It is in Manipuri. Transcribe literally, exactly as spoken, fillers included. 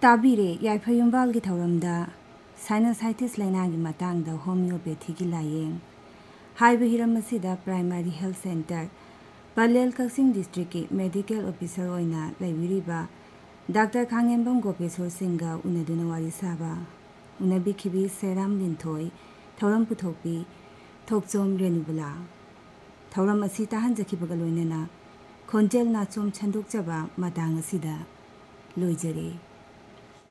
ताबीरे याइफयुंबाल की थौरमदा साइनोसाइटिस लाइनागी मतंगदा होमियोपैथी की लायेंग highway Hiram असिदा primary health centre Palel Kakching district की medical officer ओइना लाइबिरिबा doctor Khangembam Gopeshwar सिंगा उनदुना वारी साबा उनबिखिबी सेराम लिंथोई थौरम पुथोपी थोकचोम रेनुबला थौरम असि ताहंजखिबगा लोइनना खोंजेल नाचोम छंदोकचबा मतांग असिदा लोइजरे।